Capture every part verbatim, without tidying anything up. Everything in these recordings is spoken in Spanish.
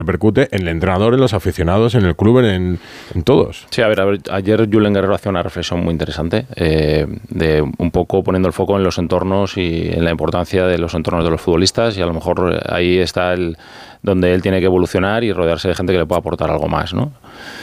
repercute en el entrenador, en los aficionados, en el club, en, en todos. Sí, a ver, a ver, ayer Julen Guerrero hacía una reflexión muy interesante, eh, de un poco poniendo el foco en los entornos y en la importancia de los entornos de los futbolistas, y a lo mejor ahí está el donde él tiene que evolucionar y rodearse de gente que le pueda aportar algo más, ¿no?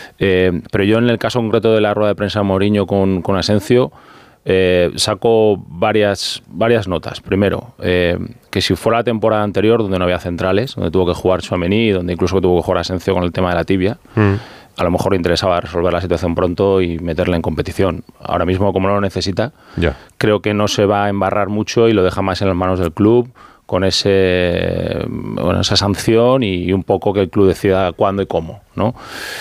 Eh, pero yo en el caso concreto de la rueda de prensa de Mourinho con, con Asensio, Eh, saco varias, varias notas. Primero, eh, que si fuera la temporada anterior, donde no había centrales, donde tuvo que jugar Tchouaméni, donde incluso tuvo que jugar Asensio con el tema de la tibia, mm. a lo mejor le interesaba resolver la situación pronto y meterle en competición. Ahora mismo, como no lo necesita, yeah. creo que no se va a embarrar mucho y lo deja más en las manos del club, con ese, bueno, esa sanción y un poco que el club decida cuándo y cómo, ¿no?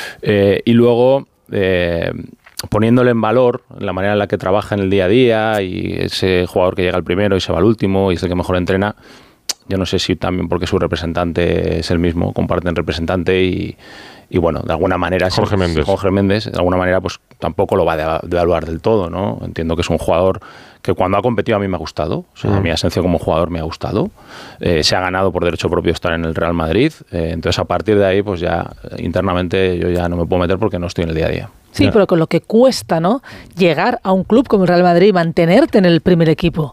Eh, y luego... Eh, poniéndole en valor la manera en la que trabaja en el día a día, y ese jugador que llega al primero y se va al último y es el que mejor entrena. Yo no sé si también porque su representante es el mismo, comparten representante y, y bueno, de alguna manera Jorge si, Méndez. Jorge Méndez, de alguna manera pues tampoco lo va a devaluar del todo, ¿no? Entiendo que es un jugador que cuando ha competido a mí me ha gustado, o sea, mm. a mí Asensio como jugador me ha gustado, eh, se ha ganado por derecho propio estar en el Real Madrid, eh, entonces a partir de ahí pues ya internamente yo ya no me puedo meter porque no estoy en el día a día. Sí, ya. Pero con lo que cuesta, ¿no? Llegar a un club como el Real Madrid y mantenerte en el primer equipo.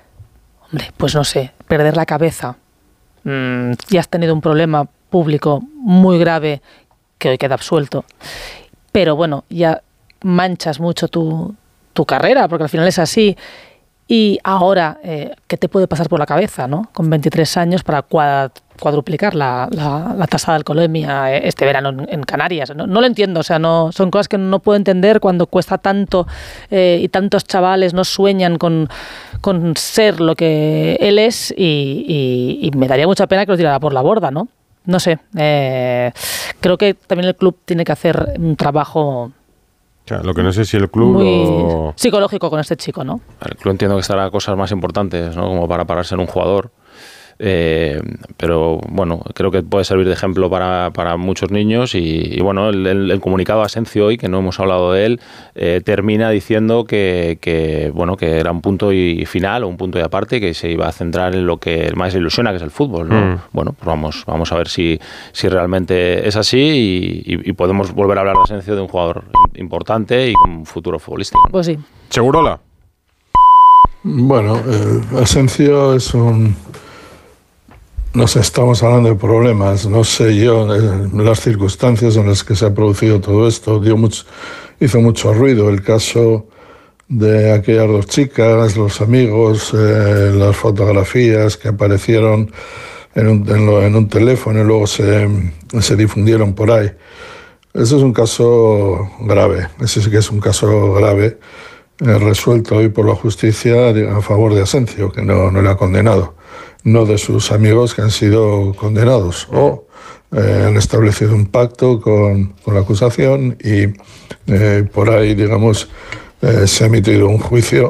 Hombre, pues no sé, perder la cabeza. Mm, ya has tenido un problema público muy grave que hoy queda absuelto. Pero bueno, ya manchas mucho tu, tu carrera, porque al final es así. Y ahora, eh, ¿qué te puede pasar por la cabeza, ¿no? Con veintitrés años para cuad, cuadruplicar la, la, la tasa de alcoholemia este verano en, en Canarias. No, no lo entiendo, o sea, no son cosas que no puedo entender cuando cuesta tanto eh, y tantos chavales no sueñan con, con ser lo que él es y, y, y me daría mucha pena que lo tirara por la borda, ¿no? No sé, eh, creo que también el club tiene que hacer un trabajo... O sea, lo que no sé si el club muy lo... psicológico con este chico, ¿no? El club entiendo que estará cosas más importantes, ¿no? Como para pararse en un jugador. Eh, pero bueno, creo que puede servir de ejemplo para, para muchos niños y, y bueno, el, el, el comunicado de Asensio hoy, que no hemos hablado de él, eh, termina diciendo que, que bueno, que era un punto y final o un punto y aparte, que se iba a centrar en lo que más le ilusiona, que es el fútbol, ¿no? Mm. Bueno, pues vamos, vamos a ver si, si realmente es así y, y, y podemos volver a hablar de Asensio, de un jugador importante y con un futuro futbolístico, ¿no? Pues sí. ¿Segurola? Bueno, eh, Asensio es un... No sé, estamos hablando de problemas, no sé yo, eh, las circunstancias en las que se ha producido todo esto, dio mucho, hizo mucho ruido el caso de aquellas dos chicas, los amigos, eh, las fotografías que aparecieron en un, en, lo, en un teléfono y luego se, se difundieron por ahí. Eso es un caso grave, ese sí que es un caso grave, eh, resuelto hoy por la justicia a favor de Asensio, que no, no le ha condenado. No de sus amigos que han sido condenados o eh, han establecido un pacto con, con la acusación y eh, por ahí, digamos, eh, se ha emitido un juicio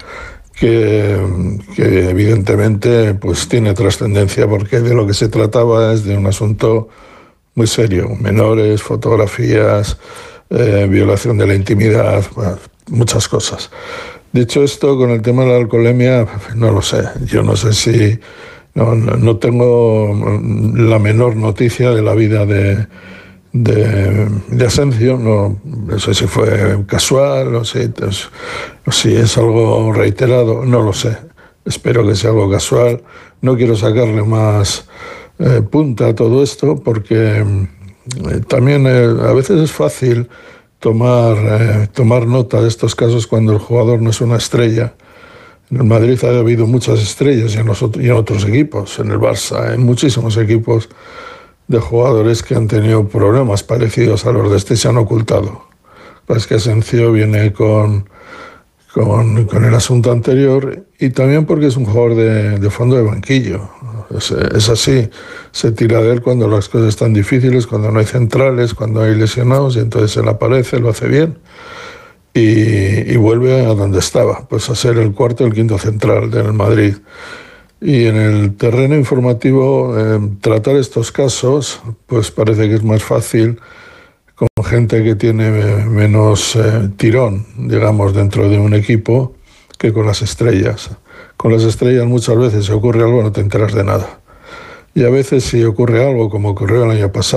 que, que evidentemente pues, tiene trascendencia porque de lo que se trataba es de un asunto muy serio, menores, fotografías, eh, violación de la intimidad, bueno, muchas cosas. Dicho esto, con el tema de la alcoholemia, no lo sé. Yo no sé si... No, no tengo la menor noticia de la vida de, de, de Asensio. No, no sé si fue casual o si, o si es algo reiterado. No lo sé. Espero que sea algo casual. No quiero sacarle más eh, punta a todo esto porque eh, también eh, a veces es fácil... Tomar, eh, tomar nota de estos casos cuando el jugador no es una estrella. En el Madrid ha habido muchas estrellas y en, los otros, y en otros equipos, en el Barça, en muchísimos equipos de jugadores que han tenido problemas parecidos a los de este y se han ocultado. Pues que Asensio viene con, con, con el asunto anterior y también porque es un jugador de, de fondo de banquillo. Es, es así, se tira de él cuando las cosas están difíciles, cuando no hay centrales, cuando hay lesionados y entonces él aparece, lo hace bien y, y vuelve a donde estaba, pues a ser el cuarto o el quinto central del Madrid. Y en el terreno informativo, eh, tratar estos casos, pues parece que es más fácil con gente que tiene menos eh, tirón, digamos, dentro de un equipo que con las estrellas. Con las estrellas muchas veces se ocurre algo y no te enteras de nada. y a veces si ocurre algo como ocurrió el año pasado,